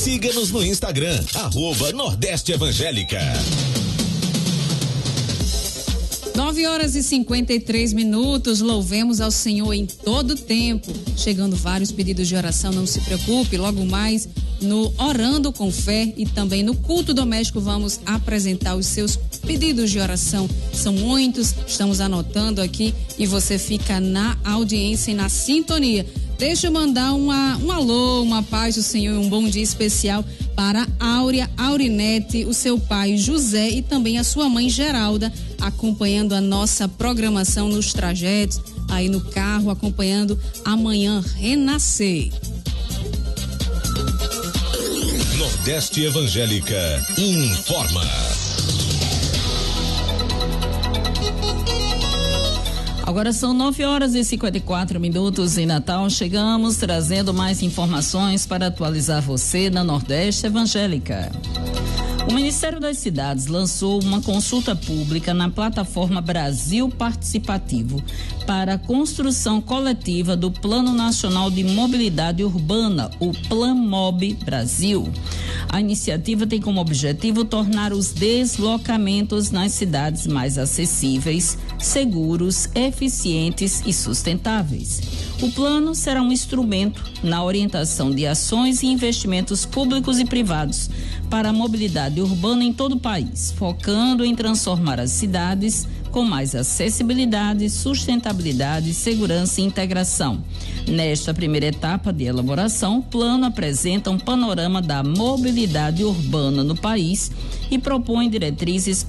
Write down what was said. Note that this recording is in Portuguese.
Siga-nos no Instagram, @Nordeste Evangélica. 9h53, louvemos ao Senhor em todo tempo. Chegando vários pedidos de oração, não se preocupe, logo mais no Orando com Fé e também no Culto Doméstico vamos apresentar os seus pedidos de oração. São muitos, estamos anotando aqui e você fica na audiência e na sintonia. Deixa eu mandar um alô, uma paz do Senhor e um bom dia especial para Áurea Aurinete, o seu pai José e também a sua mãe Geralda, acompanhando a nossa programação nos trajetos, aí no carro, acompanhando Amanhã Renascer. Nordeste Evangélica informa. Agora são 9h54 em Natal. Chegamos trazendo mais informações para atualizar você na Nordeste Evangélica. O Ministério das Cidades lançou uma consulta pública na plataforma Brasil Participativo para a construção coletiva do Plano Nacional de Mobilidade Urbana, o PlanMob Brasil. A iniciativa tem como objetivo tornar os deslocamentos nas cidades mais acessíveis, seguros, eficientes e sustentáveis. O plano será um instrumento na orientação de ações e investimentos públicos e privados para a mobilidade urbana em todo o país, focando em transformar as cidades com mais acessibilidade, sustentabilidade, segurança e integração. Nesta primeira etapa de elaboração, o plano apresenta um panorama da mobilidade urbana no país e propõe diretrizes